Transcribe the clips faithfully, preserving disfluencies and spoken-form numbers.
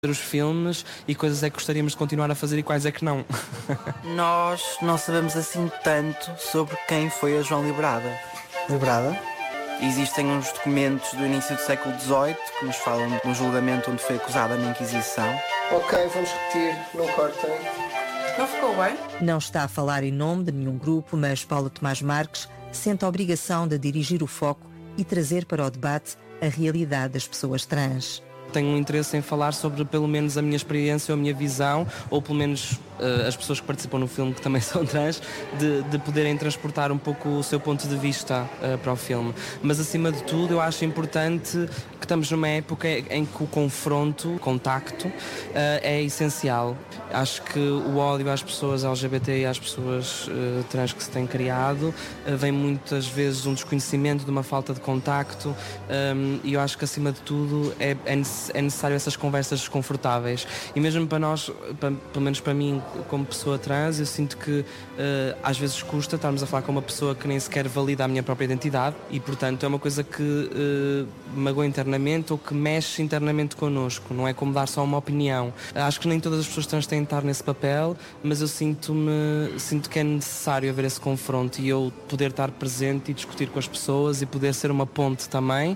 os filmes e coisas é que gostaríamos de continuar a fazer e quais é que não. Nós não sabemos assim tanto sobre quem foi a João Librada. Librada? Existem uns documentos do início do século dezoito que nos falam de um julgamento onde foi acusada na Inquisição. Ok, vamos repetir, não cortem. Não ficou bem? Não está a falar em nome de nenhum grupo, mas Paulo Tomás Marques sente a obrigação de dirigir o foco e trazer para o debate a realidade das pessoas trans. Tenho um interesse em falar sobre pelo menos a minha experiência ou a minha visão, ou pelo menos uh, as pessoas que participam no filme que também são trans, de, de poderem transportar um pouco o seu ponto de vista uh, para o filme. Mas acima de tudo eu acho importante que estamos numa época em que o confronto, o contacto, uh, é essencial. Acho que o ódio às pessoas L G B T e às pessoas uh, trans que se têm criado uh, vem muitas vezes de um desconhecimento, de uma falta de contacto, um, e eu acho que acima de tudo é, é necessário é necessário essas conversas desconfortáveis. E mesmo para nós, para, pelo menos para mim como pessoa trans, eu sinto que uh, às vezes custa estarmos a falar com uma pessoa que nem sequer valida a minha própria identidade e portanto é uma coisa que uh, magoa internamente ou que mexe internamente connosco, não é como dar só uma opinião. Acho que nem todas as pessoas trans têm de estar nesse papel, mas eu sinto-me, sinto que é necessário haver esse confronto e eu poder estar presente e discutir com as pessoas e poder ser uma ponte também,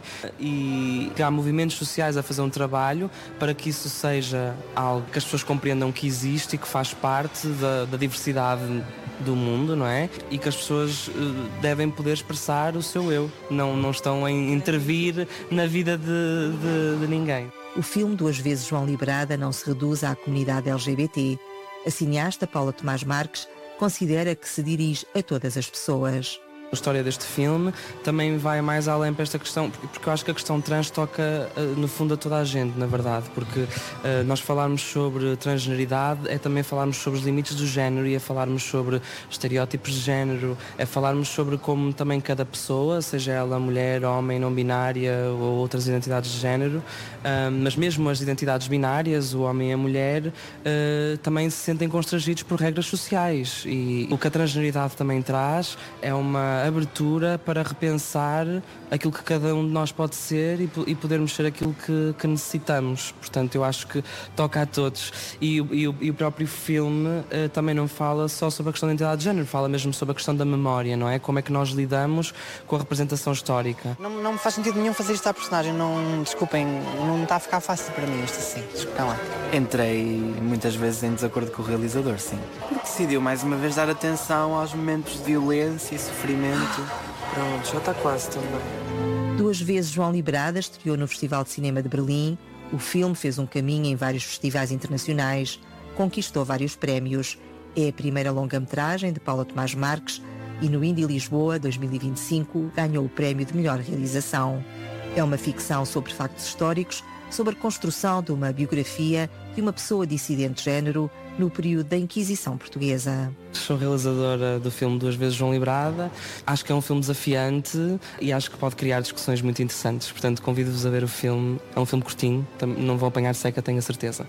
e há movimentos sociais a fazer um trabalho para que isso seja algo que as pessoas compreendam que existe e que faz parte da, da diversidade do mundo, não é? E que as pessoas uh, devem poder expressar o seu eu, não, não estão a intervir na vida de, de, de ninguém. O filme Duas Vezes João Librada não se reduz à comunidade L G B T. A cineasta Paula Tomás Marques considera que se dirige a todas as pessoas. A história deste filme também vai mais além para esta questão, porque eu acho que a questão trans toca no fundo a toda a gente, na verdade, porque uh, nós falarmos sobre transgeneridade é também falarmos sobre os limites do género e é falarmos sobre estereótipos de género, é falarmos sobre como também cada pessoa, seja ela mulher, homem, não binária ou outras identidades de género, uh, mas mesmo as identidades binárias, o homem e a mulher, uh, também se sentem constrangidos por regras sociais, e o que a transgeneridade também traz é uma abertura para repensar aquilo que cada um de nós pode ser e, e podermos ser aquilo que, que necessitamos. Portanto, eu acho que toca a todos. E, e, e o próprio filme uh, também não fala só sobre a questão da identidade de género, fala mesmo sobre a questão da memória, não é? Como é que nós lidamos com a representação histórica. Não, não me faz sentido nenhum fazer isto à personagem, não, desculpem, não está a ficar fácil para mim isto assim, desculpem lá. Entrei muitas vezes em desacordo com o realizador, sim. Porque decidiu mais uma vez dar atenção aos momentos de violência e sofrimento. Pronto, já está quase também. Duas Vezes João Librada estreou no Festival de Cinema de Berlim. O filme fez um caminho em vários festivais internacionais, conquistou vários prémios. É a primeira longa-metragem de Paula Tomás Marques e no Indie Lisboa dois mil e vinte e cinco ganhou o prémio de melhor realização. É uma ficção sobre factos históricos, sobre a construção de uma biografia de uma pessoa dissidente de género no período da Inquisição Portuguesa. Sou realizadora do filme Duas Vezes João Librada. Acho que é um filme desafiante e acho que pode criar discussões muito interessantes. Portanto, convido-vos a ver o filme. É um filme curtinho, não vão apanhar seca, tenho a certeza.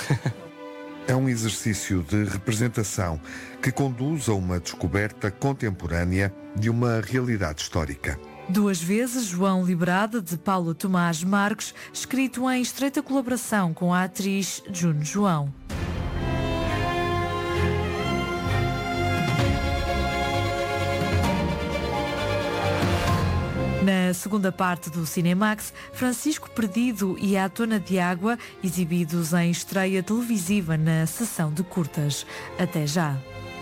É um exercício de representação que conduz a uma descoberta contemporânea de uma realidade histórica. Duas Vezes João Librada, de Paulo Tomás Marques, escrito em estreita colaboração com a atriz Juno João. Na segunda parte do Cinemax, Francisco Perdido e A Tona de Água, exibidos em estreia televisiva na sessão de curtas. Até já!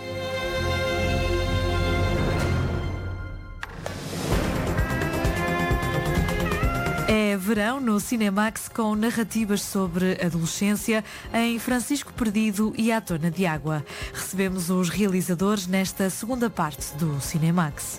É verão no Cinemax com narrativas sobre adolescência em Francisco Perdido e A Tona de Água. Recebemos os realizadores nesta segunda parte do Cinemax.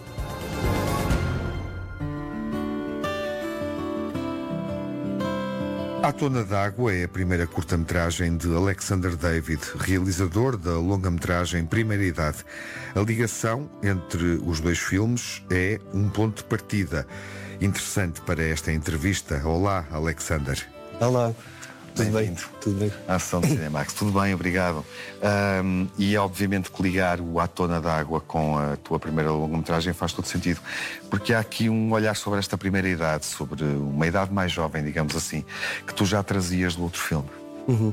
A Tona d'Água é a primeira curta-metragem de Alexander David, realizador da longa-metragem Primeira Idade. A ligação entre os dois filmes é um ponto de partida interessante para esta entrevista. Olá, Alexander. Olá, tudo bem? Tudo bem. À sessão do Cinemax. Tudo bem, obrigado. Um, e obviamente que ligar o A Tona d'Água com a tua primeira longa-metragem faz todo sentido, porque há aqui um olhar sobre esta primeira idade, sobre uma idade mais jovem, digamos assim, que tu já trazias do outro filme. Uhum.